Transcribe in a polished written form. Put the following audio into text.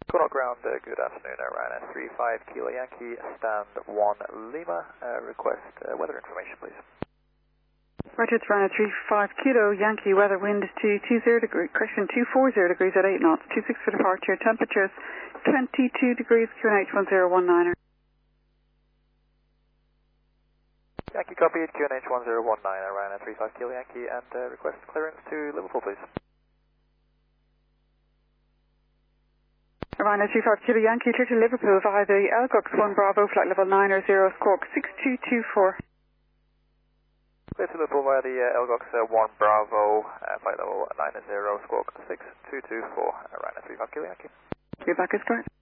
Connaught Ground, good afternoon, Ryanair 35 Kilo Yankee, stand 1 Lima, request weather information please. Roger, it's Ryanair 35 Kilo Yankee, weather wind is 220 degrees, correction 240 degrees at 8 knots, 26 for departure, temperatures 22 degrees, QNH 1019er. Yankee copy, QNH 1019, Ryanair 35 Kilo Yankee, and request clearance to Liverpool please. Ryanair 35 Kilo Yankee, clear to Liverpool via the Elgox 1 Bravo, flight level 90, squawk 6224. Clear to Liverpool via the Elgox 1 Bravo, flight level 90, squawk 6224, Ryanair 35 Kilo Yankee. Your back is correct.